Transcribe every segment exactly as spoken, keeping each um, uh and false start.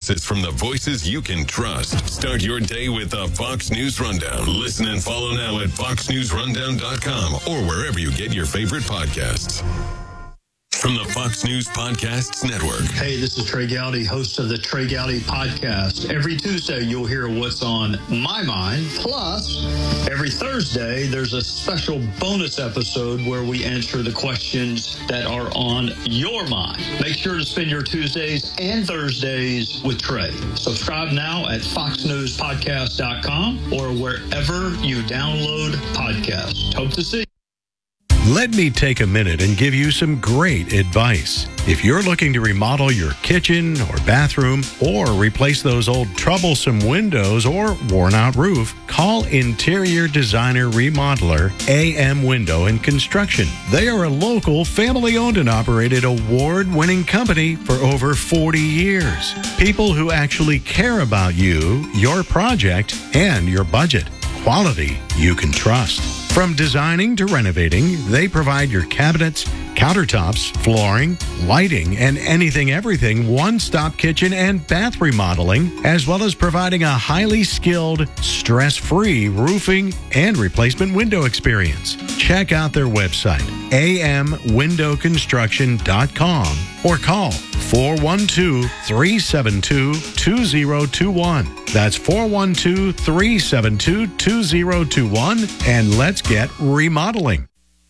analysis from the voices you can trust. Start your day with the Fox News Rundown. Listen and follow now at fox news rundown dot com or wherever you get your favorite podcasts. From the Fox News Podcasts Network. Hey, this is Trey Gowdy, host of the Trey Gowdy Podcast. Every Tuesday, you'll hear what's on my mind. Plus, every Thursday, there's a special bonus episode where we answer the questions that are on your mind. Make sure to spend your Tuesdays and Thursdays with Trey. Subscribe now at fox news podcast dot com or wherever you download podcasts. Hope to see you. Let me take a minute and give you some great advice. If you're looking to remodel your kitchen or bathroom or replace those old troublesome windows or worn-out roof, call Interior Designer Remodeler A M Window and Construction. They are a local, family-owned and operated, award-winning company for over forty years. People who actually care about you, your project, and your budget. Quality you can trust. From designing to renovating, they provide your cabinets, countertops, flooring, lighting, and anything everything one-stop kitchen and bath remodeling, as well as providing a highly skilled, stress-free roofing and replacement window experience. Check out their website, a m window construction dot com, or call four one two, three seven two, two zero two one. That's four one two, three seven two, two zero two one, and let's get remodeling.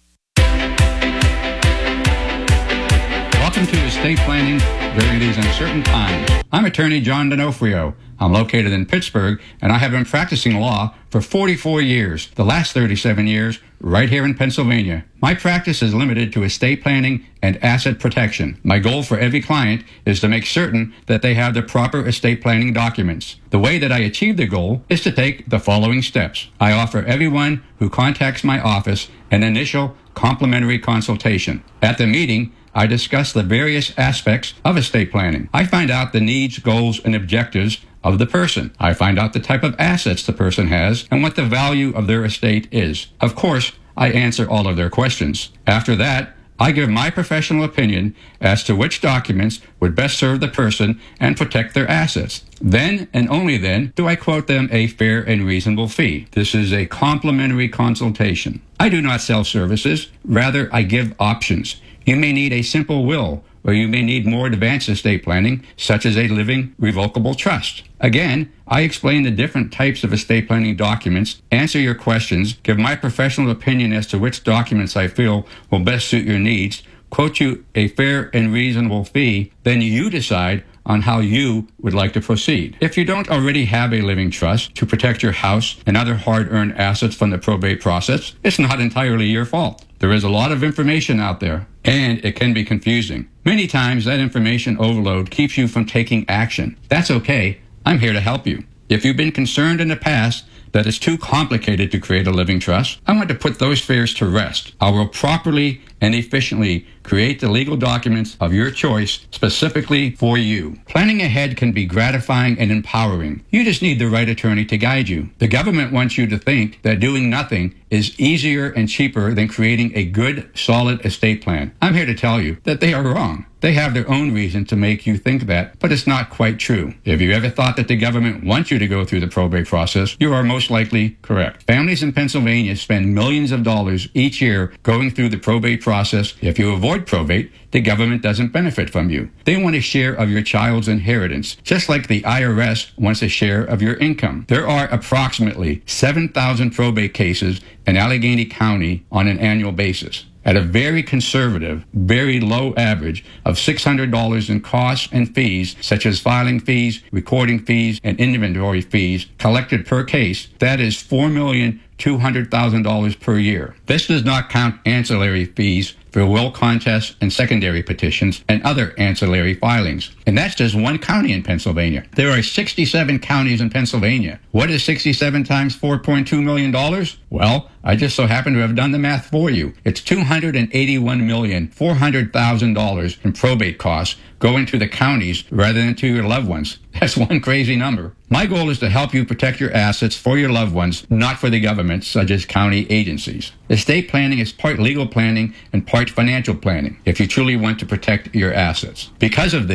Welcome to estate planning during these uncertain times. I'm attorney John D'Onofrio. I'm located in Pittsburgh, and I have been practicing law for forty-four years, the last thirty-seven years right here in Pennsylvania. My practice is limited to estate planning and asset protection. My goal for every client is to make certain that they have the proper estate planning documents. The way that I achieve the goal is to take the following steps. I offer everyone who contacts my office an initial complimentary consultation. At the meeting, I discuss the various aspects of estate planning. I find out the needs, goals, and objectives of the person. I find out the type of assets the person has and what the value of their estate is. Of course, I answer all of their questions. After that, I give my professional opinion as to which documents would best serve the person and protect their assets. Then, and only then, do I quote them a fair and reasonable fee. This is a complimentary consultation. I do not sell services. Rather, I give options. You may need a simple will, or you may need more advanced estate planning, such as a living revocable trust. Again, I explain the different types of estate planning documents, answer your questions, give my professional opinion as to which documents I feel will best suit your needs, quote you a fair and reasonable fee, then you decide on how you would like to proceed. If you don't already have a living trust to protect your house and other hard-earned assets from the probate process, it's not entirely your fault. There is a lot of information out there, and it can be confusing. Many times that information overload keeps you from taking action. That's okay. I'm here to help you. If you've been concerned in the past that it's too complicated to create a living trust, I want to put those fears to rest. I will properly and efficiently create the legal documents of your choice specifically for you. Planning ahead can be gratifying and empowering. You just need the right attorney to guide you. The government wants you to think that doing nothing is easier and cheaper than creating a good, solid estate plan. I'm here to tell you that they are wrong. They have their own reason to make you think that, but it's not quite true. If you ever thought that the government wants you to go through the probate process, you are most likely correct. Families in Pennsylvania spend millions of dollars each year going through the probate process. If you avoid probate, the government doesn't benefit from you. They want a share of your child's inheritance, just like the I R S wants a share of your income. There are approximately seven thousand probate cases in Allegheny County on an annual basis. At a very conservative, very low average of six hundred dollars in costs and fees, such as filing fees, recording fees, and inventory fees collected per case, that is four million two hundred thousand dollars per year. This does not count ancillary fees for will contests and secondary petitions and other ancillary filings. And that's just one county in Pennsylvania. There are sixty-seven counties in Pennsylvania. What is sixty-seven times four point two million dollars? Well, I just so happen to have done the math for you. It's two hundred eighty-one million four hundred thousand dollars in probate costs going to the counties rather than to your loved ones. That's one crazy number. My goal is to help you protect your assets for your loved ones, not for the government, such as county agencies. Estate planning is part legal planning and part financial planning, if you truly want to protect your assets. Because of this,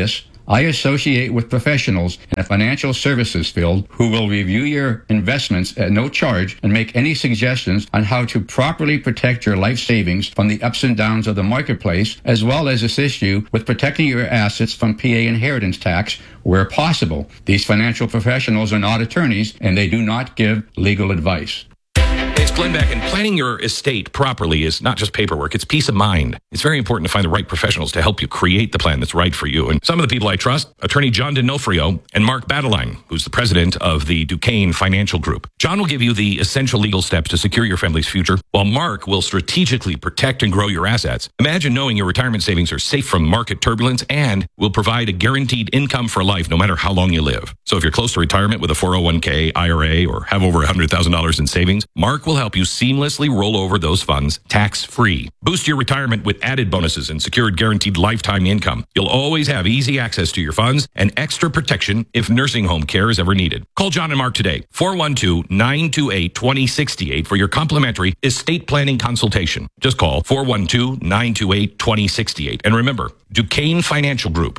I associate with professionals in the financial services field who will review your investments at no charge and make any suggestions on how to properly protect your life savings from the ups and downs of the marketplace, as well as assist you with protecting your assets from P A inheritance tax where possible. These financial professionals are not attorneys, and they do not give legal advice. It's Glenn Beck, and planning your estate properly is not just paperwork, it's peace of mind. It's very important to find the right professionals to help you create the plan that's right for you. And some of the people I trust, attorney John D'Onofrio and Mark Badeline, who's the president of the Duquesne Financial Group. John will give you the essential legal steps to secure your family's future, while Mark will strategically protect and grow your assets. Imagine knowing your retirement savings are safe from market turbulence and will provide a guaranteed income for life no matter how long you live. So if you're close to retirement with a four oh one k, I R A, or have over one hundred thousand dollars in savings, Mark will help you seamlessly roll over those funds tax-free. Boost your retirement with added bonuses and secured guaranteed lifetime income. You'll always have easy access to your funds and extra protection if nursing home care is ever needed. Call John and Mark today, four one two, nine two eight, two oh six eight for your complimentary estate planning consultation. Just call four one two, nine two eight, two oh six eight. And remember, Duquesne Financial Group.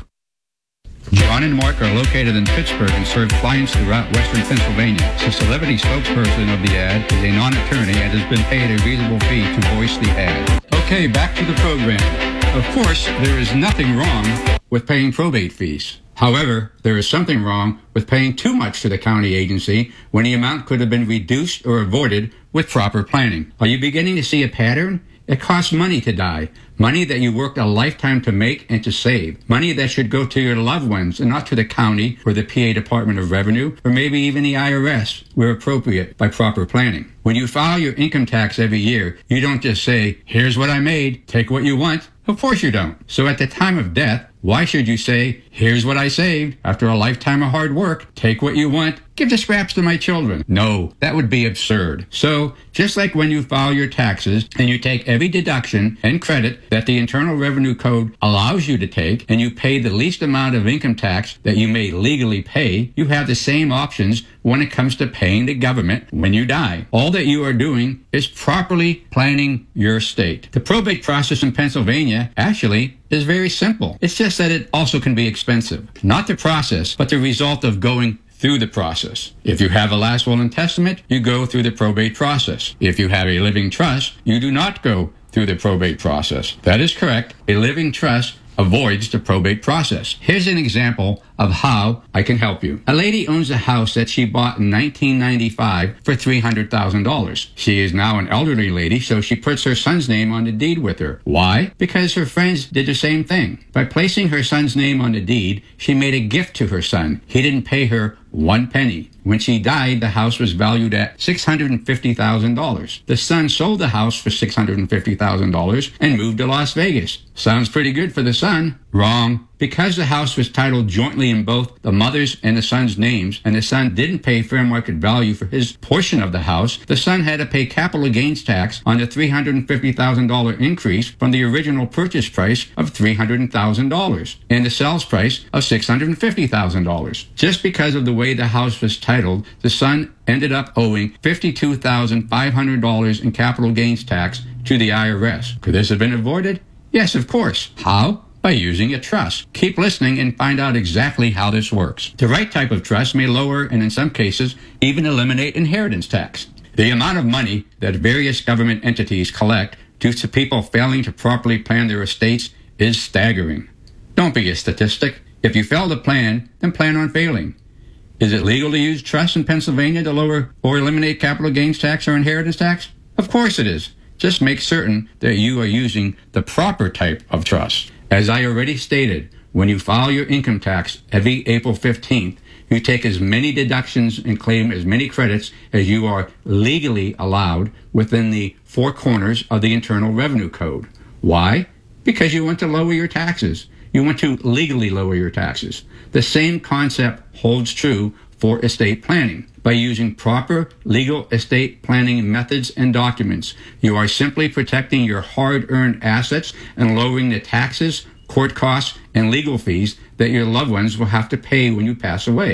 John and Mark are located in Pittsburgh and serve clients throughout western Pennsylvania. The celebrity spokesperson of the ad is a non-attorney and has been paid a reasonable fee to voice the ad. Okay, back to the program. Of course, there is nothing wrong with paying probate fees. However, there is something wrong with paying too much to the county agency when the amount could have been reduced or avoided with proper planning. Are you beginning to see a pattern? It costs money to die. Money that you worked a lifetime to make and to save. Money that should go to your loved ones and not to the county or the P A Department of Revenue or maybe even the I R S where appropriate by proper planning. When you file your income tax every year, you don't just say, here's what I made, take what you want. Of course you don't. So at the time of death, why should you say, here's what I saved after a lifetime of hard work, take what you want, give the scraps to my children? No, that would be absurd. So, just like when you file your taxes and you take every deduction and credit that the Internal Revenue Code allows you to take and you pay the least amount of income tax that you may legally pay, you have the same options when it comes to paying the government when you die. All that you are doing is properly planning your estate. The probate process in Pennsylvania actually is very simple. It's just that it also can be expensive. Not the process, but the result of going through the process. If you have a last will and testament, you go through the probate process. If you have a living trust, you do not go through the probate process. That is correct. A living trust avoids the probate process. Here's an example of how I can help you. A lady owns a house that she bought in nineteen ninety-five for three hundred thousand dollars. She is now an elderly lady, so she puts her son's name on the deed with her. Why? Because her friends did the same thing. By placing her son's name on the deed, she made a gift to her son. He didn't pay her one penny. When she died, the house was valued at six hundred fifty thousand dollars. The son sold the house for six hundred fifty thousand dollars and moved to Las Vegas. Sounds pretty good for the son. Wrong. Because the house was titled jointly in both the mother's and the son's names, and the son didn't pay fair market value for his portion of the house, the son had to pay capital gains tax on the three hundred fifty thousand dollars increase from the original purchase price of three hundred thousand dollars and the sales price of six hundred fifty thousand dollars. Just because of the way the house was titled, the son ended up owing fifty-two thousand five hundred dollars in capital gains tax to the I R S. Could this have been avoided? Yes, of course. How? By using a trust. Keep listening and find out exactly how this works. The right type of trust may lower and in some cases even eliminate inheritance tax. The amount of money that various government entities collect due to people failing to properly plan their estates is staggering. Don't be a statistic. If you fail to plan, then plan on failing. Is it legal to use trusts in Pennsylvania to lower or eliminate capital gains tax or inheritance tax? Of course it is. Just make certain that you are using the proper type of trust. As I already stated, when you file your income tax every April fifteenth, you take as many deductions and claim as many credits as you are legally allowed within the four corners of the Internal Revenue Code. Why? Because you want to lower your taxes. You want to legally lower your taxes. The same concept holds true for estate planning. By using proper legal estate planning methods and documents, you are simply protecting your hard-earned assets and lowering the taxes, court costs, and legal fees that your loved ones will have to pay when you pass away.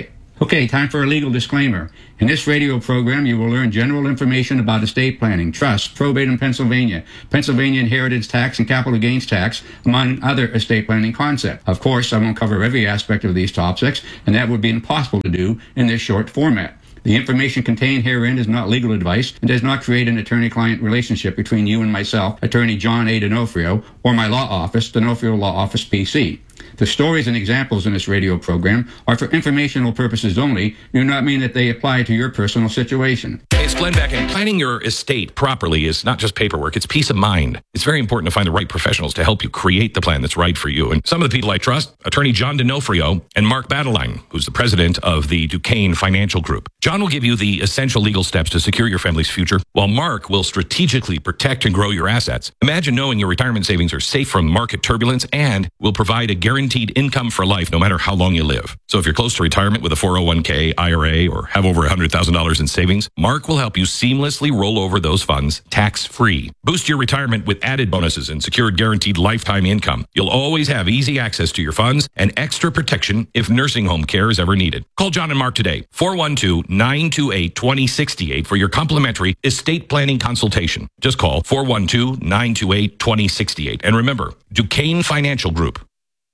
Okay, time for a legal disclaimer. In this radio program, you will learn general information about estate planning, trust, probate in Pennsylvania, Pennsylvania inheritance tax, and capital gains tax, among other estate planning concepts. Of course, I won't cover every aspect of these topics, and that would be impossible to do in this short format. The information contained herein is not legal advice and does not create an attorney-client relationship between you and myself, Attorney John A. D'Onofrio, or my law office, D'Onofrio Law Office, P C. The stories and examples in this radio program are for informational purposes only, do not mean that they apply to your personal situation. Hey, it's Glenn Beck, and planning your estate properly is not just paperwork, it's peace of mind. It's very important to find the right professionals to help you create the plan that's right for you. And some of the people I trust, Attorney John D'Onofrio and Mark Badeline, who's the president of the Duquesne Financial Group. John will give you the essential legal steps to secure your family's future, while Mark will strategically protect and grow your assets. Imagine knowing your retirement savings are safe from market turbulence and will provide a guaranteed income for life no matter how long you live. So if you're close to retirement with a four oh one k, I R A, or have over one hundred thousand dollars in savings, Mark will help you seamlessly roll over those funds tax-free. Boost your retirement with added bonuses and secured guaranteed lifetime income. You'll always have easy access to your funds and extra protection if nursing home care is ever needed. Call John and Mark today, four one two, nine two eight, two oh six eight for your complimentary estate planning consultation. Just call four one two, nine two eight, two oh six eight. And remember, Duquesne Financial Group.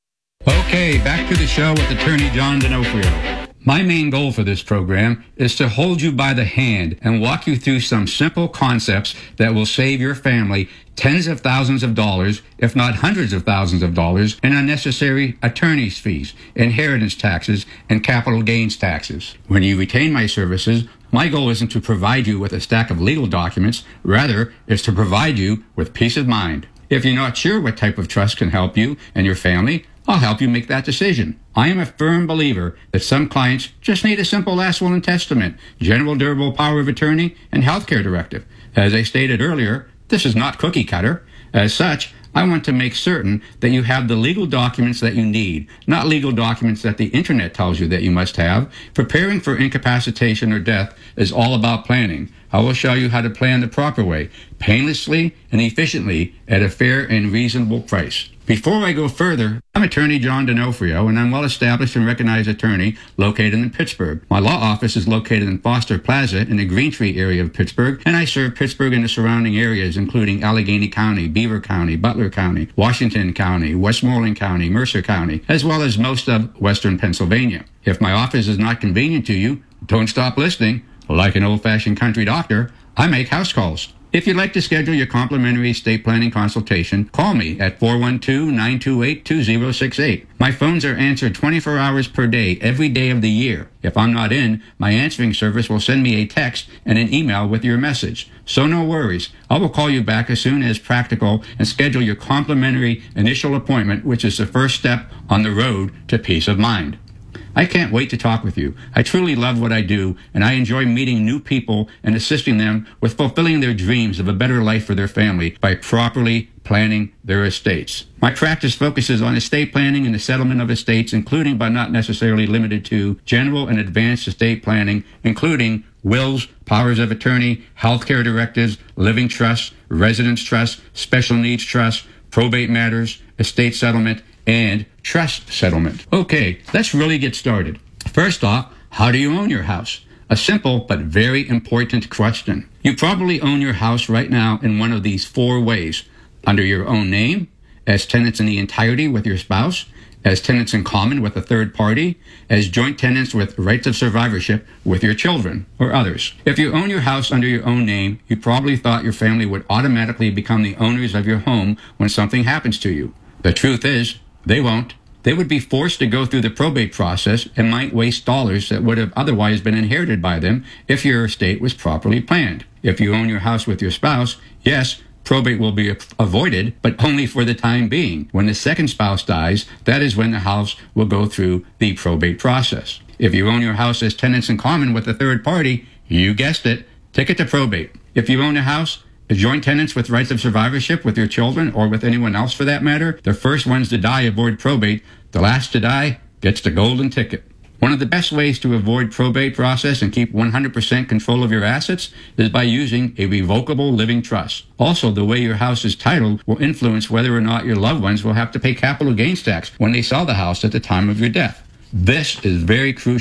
Okay, back to the show with Attorney John D'Onofrio. My main goal for this program is to hold you by the hand and walk you through some simple concepts that will save your family tens of thousands of dollars, if not hundreds of thousands of dollars, in unnecessary attorney's fees, inheritance taxes, and capital gains taxes. When you retain my services, my goal isn't to provide you with a stack of legal documents, rather, is to provide you with peace of mind. If you're not sure what type of trust can help you and your family, I'll help you make that decision. I am a firm believer that some clients just need a simple last will and testament, general durable power of attorney, and healthcare directive. As I stated earlier, this is not cookie cutter. As such, I want to make certain that you have the legal documents that you need, not legal documents that the internet tells you that you must have. Preparing for incapacitation or death is all about planning. I will show you how to plan the proper way, painlessly and efficiently at a fair and reasonable price. Before I go further, I'm Attorney John D'Onofrio, and I'm well-established and recognized attorney located in Pittsburgh. My law office is located in Foster Plaza in the Green Tree area of Pittsburgh, and I serve Pittsburgh and the surrounding areas, including Allegheny County, Beaver County, Butler County, Washington County, Westmoreland County, Mercer County, as well as most of western Pennsylvania. If my office is not convenient to you, don't stop listening. Like an old-fashioned country doctor, I make house calls. If you'd like to schedule your complimentary estate planning consultation, call me at four one two, nine two eight, two oh six eight. My phones are answered twenty-four hours per day, every day of the year. If I'm not in, my answering service will send me a text and an email with your message. So no worries. I will call you back as soon as practical and schedule your complimentary initial appointment, which is the first step on the road to peace of mind. I can't wait to talk with you. I truly love what I do, and I enjoy meeting new people and assisting them with fulfilling their dreams of a better life for their family by properly planning their estates. My practice focuses on estate planning and the settlement of estates, including but not necessarily limited to general and advanced estate planning, including wills, powers of attorney, healthcare directives, living trusts, residence trusts, special needs trusts, probate matters, estate settlement, and trust settlement. Okay, let's really get started. First off, how do you own your house? A simple but very important question. You probably own your house right now in one of these four ways: under your own name, as tenants in the entirety with your spouse, as tenants in common with a third party, as joint tenants with rights of survivorship with your children or others. If you own your house under your own name, you probably thought your family would automatically become the owners of your home when something happens to you. The truth is, they won't. They would be forced to go through the probate process and might waste dollars that would have otherwise been inherited by them if your estate was properly planned. If you own your house with your spouse, yes, probate will be avoided, but only for the time being. When the second spouse dies, that is when the house will go through the probate process. If you own your house as tenants in common with a third party, you guessed it, take it to probate. If you own a house as joint tenants with rights of survivorship with your children or with anyone else for that matter, the first ones to die avoid probate. The last to die gets the golden ticket. One of the best ways to avoid probate process and keep one hundred percent control of your assets is by using a revocable living trust. Also, the way your house is titled will influence whether or not your loved ones will have to pay capital gains tax when they sell the house at the time of your death. This is very crucial.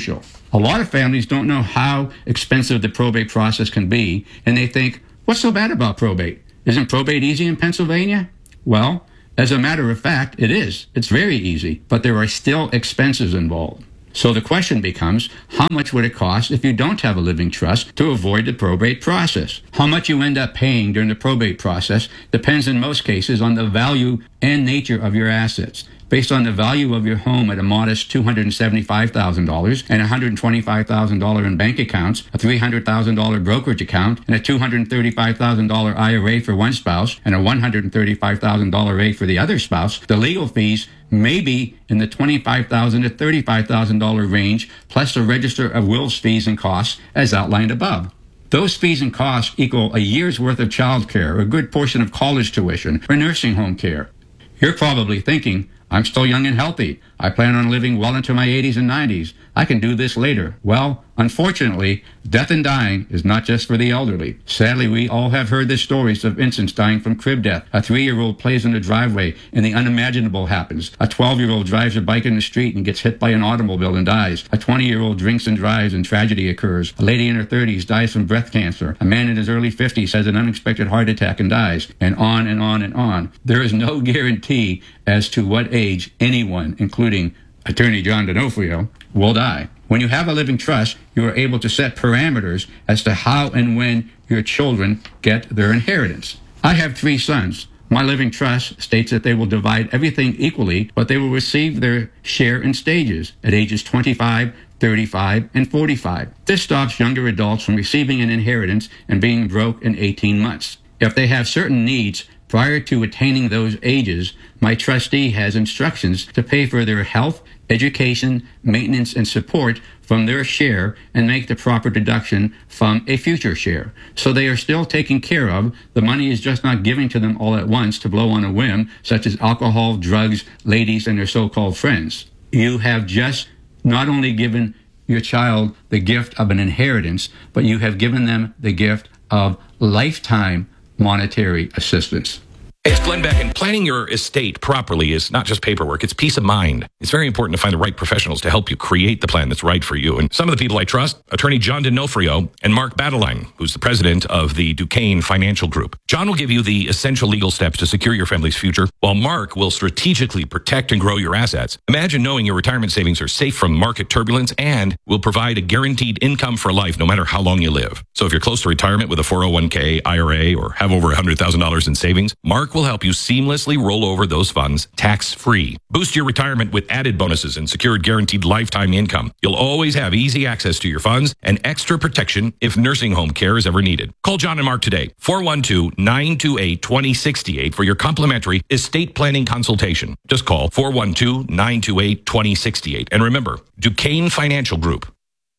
A lot of families don't know how expensive the probate process can be, and they think, what's so bad about probate? Isn't probate easy in Pennsylvania? Well, as a matter of fact, it is. It's very easy, but there are still expenses involved. So the question becomes, how much would it cost if you don't have a living trust to avoid the probate process? How much you end up paying during the probate process depends in most cases on the value and nature of your assets. Based on the value of your home at a modest two hundred seventy-five thousand dollars and one hundred twenty-five thousand dollars in bank accounts, a three hundred thousand dollars brokerage account, and a two hundred thirty-five thousand dollars I R A for one spouse, and a one hundred thirty-five thousand dollars A for the other spouse, the legal fees may be in the twenty-five thousand dollars to thirty-five thousand dollars range, plus the Register of Wills fees and costs as outlined above. Those fees and costs equal a year's worth of child care, a good portion of college tuition, or nursing home care. You're probably thinking, I'm still young and healthy. I plan on living well into my eighties and nineties. I can do this later. Well, unfortunately, death and dying is not just for the elderly. Sadly, we all have heard the stories of infants dying from crib death. A three-year-old plays in the driveway and the unimaginable happens. A twelve-year-old drives a bike in the street and gets hit by an automobile and dies. A twenty-year-old drinks and drives and tragedy occurs. A lady in her thirties dies from breast cancer. A man in his early fifties has an unexpected heart attack and dies. And on and on and on. There is no guarantee as to what age anyone, including Attorney John D'Onofrio, will die. When you have a living trust, you are able to set parameters as to how and when your children get their inheritance. I have three sons. My living trust states that they will divide everything equally, but they will receive their share in stages at ages twenty-five, thirty-five, and forty-five. This stops younger adults from receiving an inheritance and being broke in eighteen months. If they have certain needs prior to attaining those ages, my trustee has instructions to pay for their health, education, maintenance, and support from their share and make the proper deduction from a future share. So they are still taken care of. The money is just not given to them all at once to blow on a whim, such as alcohol, drugs, ladies, and their so-called friends. You have just not only given your child the gift of an inheritance, but you have given them the gift of lifetime monetary assistance. It's Glenn Beck, and planning your estate properly is not just paperwork, it's peace of mind. It's very important to find the right professionals to help you create the plan that's right for you. And some of the people I trust, Attorney John D'Onofrio and Mark Battleline, who's the president of the Duquesne Financial Group. John will give you the essential legal steps to secure your family's future, while Mark will strategically protect and grow your assets. Imagine knowing your retirement savings are safe from market turbulence and will provide a guaranteed income for life no matter how long you live. So if you're close to retirement with a four oh one k, I R A, or have over one hundred thousand dollars in savings, Mark will help you seamlessly roll over those funds tax-free. Boost your retirement with added bonuses and secured guaranteed lifetime income. You'll always have easy access to your funds and extra protection if nursing home care is ever needed. Call John and Mark today, four one two, nine two eight, two oh six eight for your complimentary estate planning consultation. Just call four one two, nine two eight, two oh six eight. And remember, Duquesne Financial Group.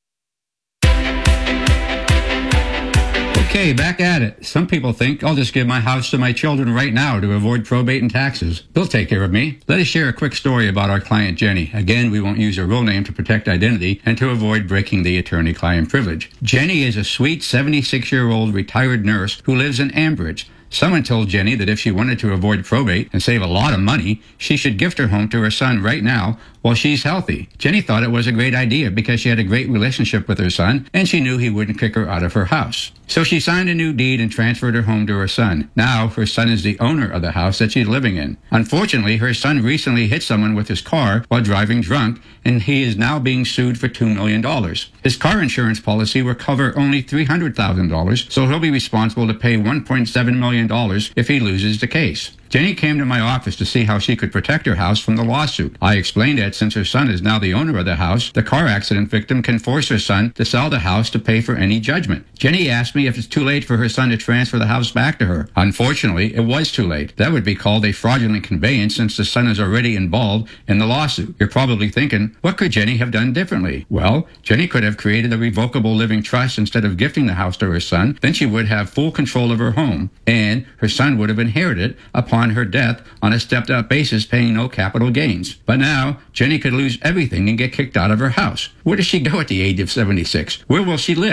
Okay, back at it. Some people think I'll just give my house to my children right now to avoid probate and taxes. They'll take care of me. Let us share a quick story about our client Jenny. Again, we won't use her real name to protect identity and to avoid breaking the attorney-client privilege. Jenny is a sweet seventy-six-year-old retired nurse who lives in Ambridge. Someone told Jenny that if she wanted to avoid probate and save a lot of money, she should gift her home to her son right now while she's healthy. Jenny thought it was a great idea because she had a great relationship with her son and she knew he wouldn't kick her out of her house. So she signed a new deed and transferred her home to her son. Now her son is the owner of the house that she's living in. Unfortunately, her son recently hit someone with his car while driving drunk, and he is now being sued for two million dollars. His car insurance policy will cover only three hundred thousand dollars, so he'll be responsible to pay one point seven million dollars if he loses the case. Jenny came to my office to see how she could protect her house from the lawsuit. I explained that since her son is now the owner of the house, the car accident victim can force her son to sell the house to pay for any judgment. Jenny asked me if it's too late for her son to transfer the house back to her. Unfortunately, it was too late. That would be called a fraudulent conveyance since the son is already involved in the lawsuit. You're probably thinking, what could Jenny have done differently? Well, Jenny could have created a revocable living trust instead of gifting the house to her son. Then she would have full control of her home, and her son would have inherited upon her death on a stepped-up basis, paying no capital gains. But now, Jenny could lose everything and get kicked out of her house. Where does she go at the age of seventy-six? Where will she live?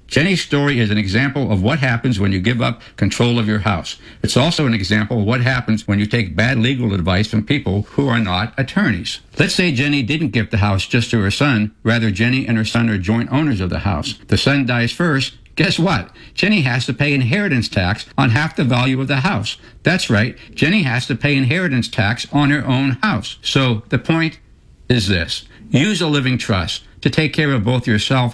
Jenny's story is an example of what happens when you give up control of your house. It's also an example of what happens when you take bad legal advice from people who are not attorneys. Let's say Jenny didn't give the house just to her son. Rather, Jenny and her son are joint owners of the house. The son dies first. Guess what? Jenny has to pay inheritance tax on half the value of the house. That's right. Jenny has to pay inheritance tax on her own house. So the point is this. Use a living trust to take care of both yourself